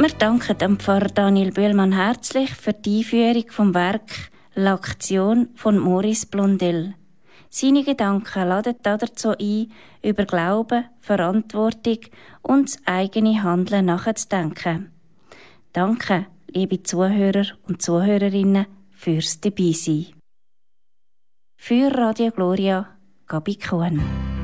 Wir danken dem Pfarrer Daniel Böhlmann herzlich für die Einführung vom Werk «L'Action» von Maurice Blondel. Seine Gedanken laden dazu ein, über Glauben, Verantwortung und das eigene Handeln nachzudenken. Danke, liebe Zuhörer und Zuhörerinnen, fürs Dabeisein. Für Radio Gloria, Gabi Kuhn.